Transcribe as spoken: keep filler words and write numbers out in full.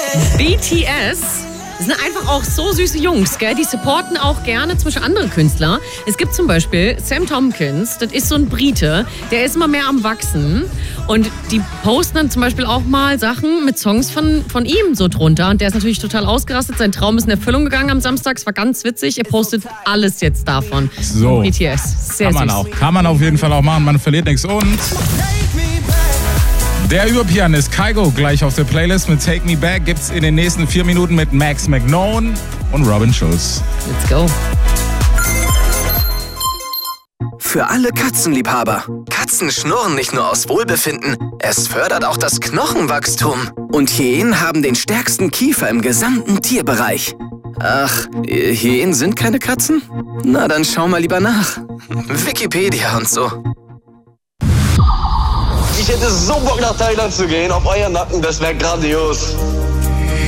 B T S sind einfach auch so süße Jungs, gell? Die supporten auch gerne zum Beispiel andere Künstler. Es gibt zum Beispiel Sam Tompkins, das ist so ein Brite, der ist immer mehr am Wachsen. Und die posten dann zum Beispiel auch mal Sachen mit Songs von, von ihm so drunter. Und der ist natürlich total ausgerastet. Sein Traum ist in Erfüllung gegangen am Samstag. Es war ganz witzig. Er postet alles jetzt davon. So. B T S. Sehr Kann man süß. auch. Kann man auf jeden Fall auch machen. Man verliert nichts. Und der Überpianist Kygo gleich auf der Playlist mit Take Me Back gibt's in den nächsten vier Minuten mit Max McKnone und Robin Schulz. Let's go. Für alle Katzenliebhaber. Katzen schnurren nicht nur aus Wohlbefinden, es fördert auch das Knochenwachstum. Und Hyänen haben den stärksten Kiefer im gesamten Tierbereich. Ach, Hyänen sind keine Katzen? Na, dann schau mal lieber nach. Wikipedia und so. Ich hätte so Bock nach Thailand zu gehen, auf euer Nacken, das wäre grandios.